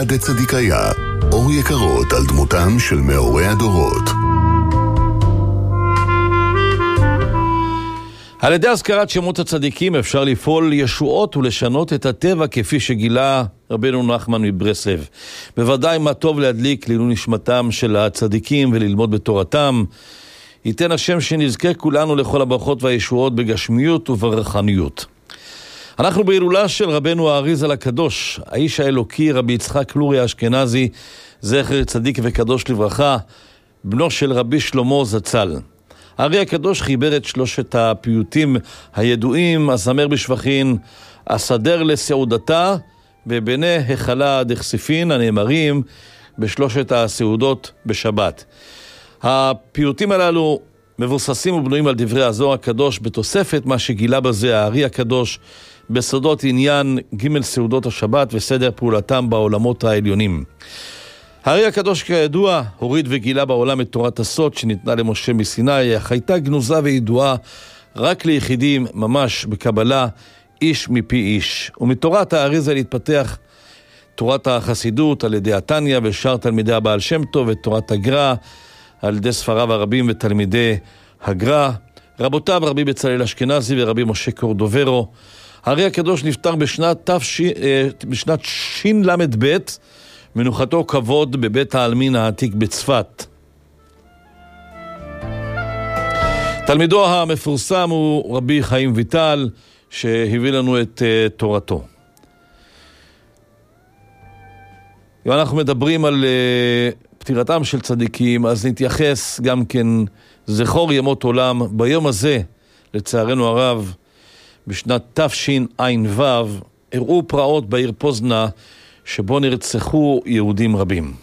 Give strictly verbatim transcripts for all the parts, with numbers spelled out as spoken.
מיוחד לצדיקיה, אור יקרות על דמותם של מאורי הדורות. על ידי הזכרת שמות הצדיקים אפשר לפעול ישועות ולשנות את הטבע כפי שגילה רבנו נחמן מברסלב. בוודאי מה טוב להדליק לעילוי נשמתם של הצדיקים וללמוד בתורתם. ייתן השם שנזכה כולנו לכל הברכות והישועות בגשמיות וברחניות. אנחנו בהילולה של רבנו האריזל הקדוש, האיש האלוקי רבי יצחק לורי האשכנזי, זכר צדיק וקדוש לברכה, בנו של רבי שלמה זצ"ל. הארי הקדוש חיבר את שלושת הפיוטים הידועים, הזמר בשבחין, הסדר לסעודתה, ובני החלה דכסיפין, הנאמרים בשלושת הסעודות בשבת. הפיוטים הללו מבוססים ובנויים על דברי הזוהר הקדוש, בתוספת מה שגילה בזה הארי הקדוש בסודות עניין ג' סעודות השבת וסדר פעולתם בעולמות העליונים. הארי הקדוש כידוע הוריד וגילה בעולם את תורת הסוד שניתנה למשה מסיני, אך הייתה גנוזה וידועה רק ליחידים ממש בקבלה, איש מפי איש. ומתורת האריזל התפתח תורת החסידות על ידי התניא ושאר תלמידי הבעל שם טוב, ותורת הגר"א על ידי ספריו הרבים ותלמידי הגר"א, רבותיו רבי בצלאל אשכנזי ורבי משה קורדוברו. הארי הקדוש נפטר בשנת תש... בשנת של"ב, מנוחתו כבוד בבית העלמין העתיק בצפת. תלמידו המפורסם הוא רבי חיים ויטל, שהביא לנו את uh, תורתו. אם אנחנו מדברים על uh, פטירתם של צדיקים, אז נתייחס גם כן זכור ימות עולם ביום הזה, לצערנו הרב, בשנת תשע"ו, אירעו פרעות בעיר פוזנה, שבו נרצחו יהודים רבים.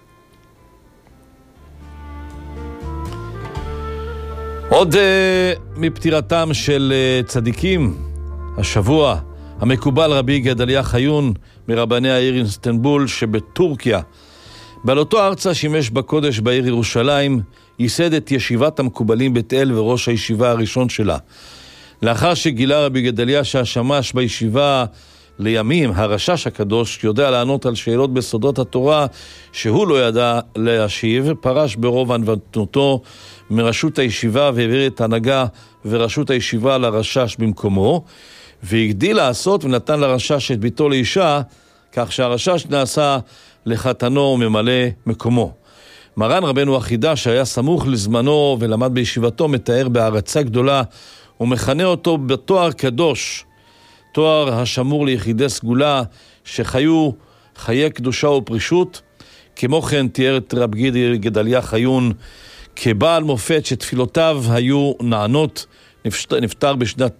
עוד uh, מפטירתם של uh, צדיקים, השבוע המקובל רבי גדליה חיון מרבני העיר איסטנבול שבטורקיה. בעלותו ארצה שימש בקודש בעיר ירושלים, ייסד את ישיבת המקובלים בית אל וראש הישיבה הראשון שלה. לאחר שגילה רבי גדליה שהשמש בישיבה לימים, הרשש הקדוש, יודע לענות על שאלות בסודות התורה שהוא לא ידע להשיב, פרש ברוב ענוותנותו מרשות הישיבה והעביר את ההנהגה וראשות הישיבה לרשש במקומו, והגדיל לעשות ונתן לרשש את ביתו לאישה, כך שהרשש נעשה לחתנו וממלא מקומו. מרן רבנו החידש שהיה סמוך לזמנו ולמד בישיבתו מתאר בהערצה גדולה ומכנה אותו בתואר קדוש, תואר השמור ליחידי סגולה שחיו חיי קדושה ופרישות. כמו כן תיאר את רב גדליה חיון כבעל מופת שתפילותיו היו נענות. נפטר בשנת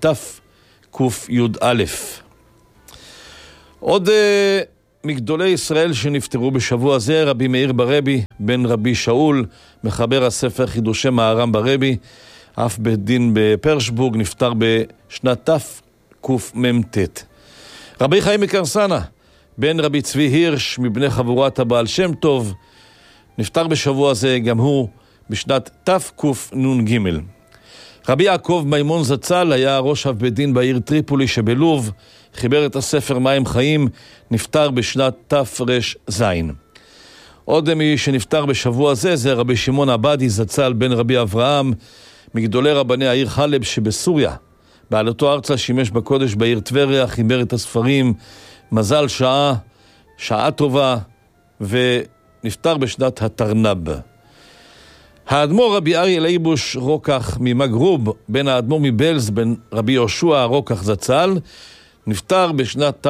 תק"א. עוד uh, מגדולי ישראל שנפטרו בשבוע זה, רבי מאיר ברבי בן רבי שאול, מחבר הספר חידושי מהר"ם ברבי, אף בית דין בפרשבורג, נפטר בשנת תקמ"ט. רבי חיים מקרסנה בן רבי צבי הירש מבני חבורת הבעל שם טוב, נפטר בשבוע זה גם הוא בשנת תקנ"ג. רבי יעקב מימון זצ"ל היה ראש אב בית דין בעיר טריפולי שבלוב, חיבר את הספר מים חיים, נפטר בשנת תר"ז. עוד מי שנפטר בשבוע זה זה רבי שמעון עבדי זצ"ל בן רבי אברהם, מגדולי רבני העיר חלב שבסוריה. בעלותו ארצה שימש בקודש בעיר טבריה, חיבר את הספרים מזל שעה, שעה טובה, ונפטר בשנת התרנב. האדמו"ר רבי אריה לייבוש רוקח ממגרוב, בן האדמו"ר מבלז, בן רבי יהושע רוקח זצ"ל, נפטר בשנת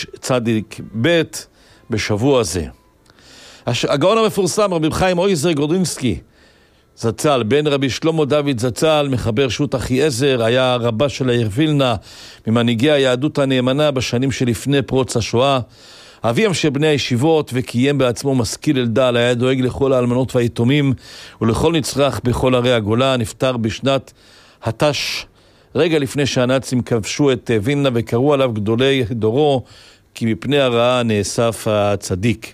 תרצ"ב בשבוע זה. הגאון המפורסם רבי חיים אויזר גרודינסקי זצ"ל, בן רבי שלמה דוד זצ"ל, מחבר שו"ת אחיעזר, היה רבה של העיר וילנה, ממנהיגי היהדות הנאמנה בשנים שלפני פרוץ השואה. אביהם של בני הישיבות, וקיים בעצמו משכיל אל דל, היה דואג לכל האלמנות והיתומים ולכל נצרך בכל ערי הגולה. נפטר בשנת התש, רגע לפני שהנאצים כבשו את וילנה וקראו עליו גדולי דורו, כי מפני הרעה נאסף הצדיק.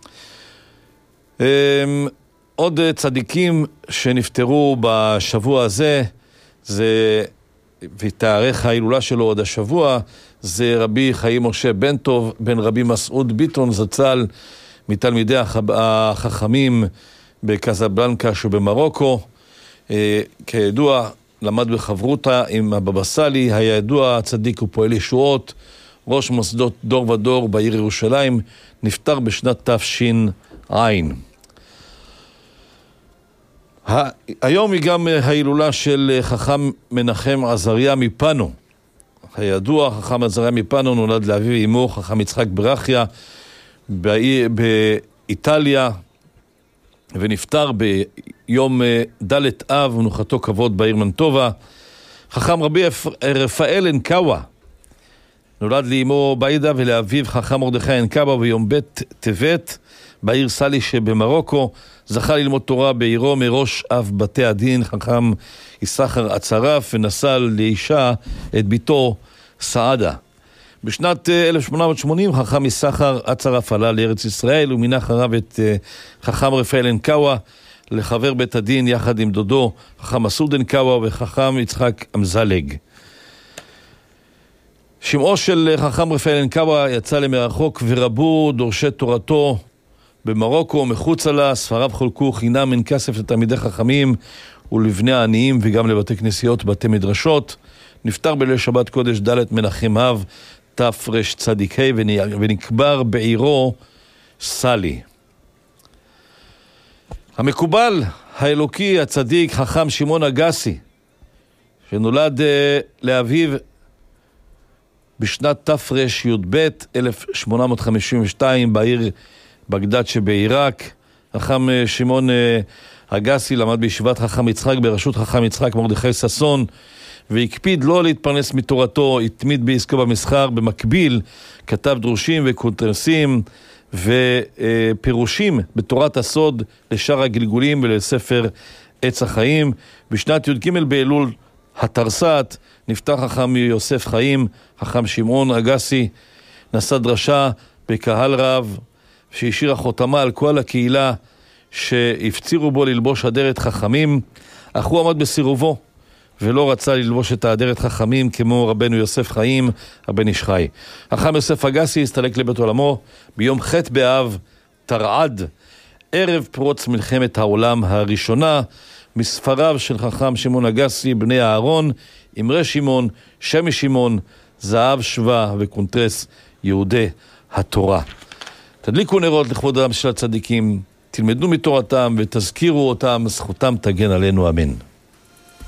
עוד צדיקים שנפטרו בשבוע הזה, זה ותארך ההילולה שלו עוד השבוע, זה רבי חיים משה בן טוב, בן רבי מסעוד ביטון זצ"ל, מתלמידי החכמים בקזבלנקה שבמרוקו. כידוע, למד בחברותה עם הבבא סאלי, היה ידוע צדיק ופועל ישועות, ראש מוסדות דור ודור בעיר ירושלים, נפטר בשנת תש"ע. היום היא גם ההילולה של חכם מנחם עזריה מפנו. הידוע, חכם עזריה מפנו נולד לאביו ואמו, חכם יצחק ברכיה, באיטליה, ונפטר ביום ד' אב, מנוחתו כבוד בעיר מנטובה. חכם רבי רפאל אנקאווה נולד לאמו ביידה ולאביו חכם מרדכי אנקאווה ביום ב' טבת בעיר סאלי שבמרוקו. זכה ללמוד תורה בעירו מראש אב בתי הדין חכם יששכר אצרף, ונשא לאישה את ביתו סעדה. בשנת אלף שמונה מאות ושמונים חכם יששכר אצרף עלה לארץ ישראל ומינה אחריו את חכם רפאל אנקאווה לחבר בית הדין יחד עם דודו חכם מסעוד אנקאווה וחכם יצחק אמזלג. שמעו של חכם רפאל אנקאווה יצא למרחוק ורבו דורשי תורתו במרוקו מחוצה לה. ספריו חולקו חינם אין כסף לתלמידי חכמים ולבני העניים וגם לבתי כנסיות ובתי מדרשות. נפטר בליל שבת קודש ד' מנחם אב תרצ"ה ונקבר בעירו סאלי. המקובל האלוקי הצדיק חכם שמעון אגסי, שנולד uh, לאביו בשנת תר"י"ב אלף שמונה מאות חמישים ושתיים בעיר בגדד שבעיראק. חכם uh, שמעון uh, אגסי למד בישיבת חכם יצחק בראשות חכם יצחק מרדכי ששון, והקפיד לא להתפרנס מתורתו, התמיד בעסקו במסחר. במקביל כתב דרושים וקונטרסים ופירושים בתורת הסוד לשאר הגלגולים ולספר עץ החיים. בשנת י"ג באלול התרס"ט נפטר חכם יוסף חיים. חכם שמעון אגסי נשא דרשה בקהל רב שהשאירה חותמה על כל הקהילה שהפצירו בו ללבוש אדרת חכמים, אך הוא עמד בסירובו ולא רצה ללבוש את האדרת חכמים כמו רבנו יוסף חיים הבן איש חי. חכם יוסף אגסי הסתלק לבית עולמו ביום ח' באב תרע"ד, ערב פרוץ מלחמת העולם הראשונה. מספריו של חכם שמעון אגסי, בני אהרון, אמרי שמעון, שמי שמעון, זהב שווה וקונטרס יהודי התורה. תדליקו נרות לכבודם של הצדיקים, תלמדו מתורתם ותזכירו אותם, זכותם תגן עלינו, אמן.